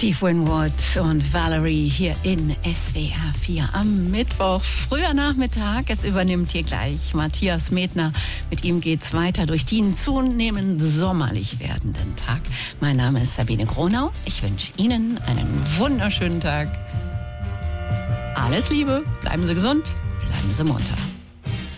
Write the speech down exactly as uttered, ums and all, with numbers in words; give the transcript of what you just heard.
Steve Winwood und Valerie hier in S W R vier am Mittwoch, früher Nachmittag. Es übernimmt hier gleich Matthias Medner. Mit ihm geht's weiter durch den zunehmend sommerlich werdenden Tag. Mein Name ist Sabine Gronau. Ich wünsche Ihnen einen wunderschönen Tag. Alles Liebe, bleiben Sie gesund, bleiben Sie munter.